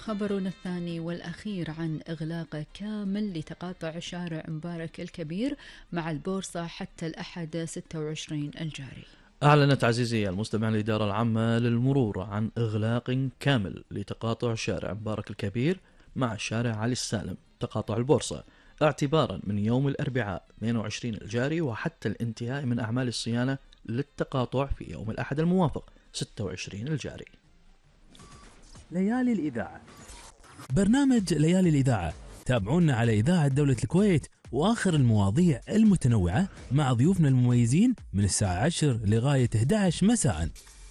خبرنا الثاني والأخير عن إغلاق كامل لتقاطع شارع مبارك الكبير مع البورصة حتى الأحد 26 الجاري. أعلنت عزيزي المستمع الإدارة العامة للمرور عن إغلاق كامل لتقاطع شارع مبارك الكبير مع شارع علي السالم تقاطع البورصة اعتبارا من يوم الأربعاء 22 الجاري وحتى الانتهاء من أعمال الصيانة للتقاطع في يوم الأحد الموافق 26 الجاري. ليالي الإذاعة، برنامج ليالي الإذاعة، تابعونا على إذاعة دولة الكويت وآخر المواضيع المتنوعة مع ضيوفنا المميزين من الساعة 10 لغاية 11 مساء.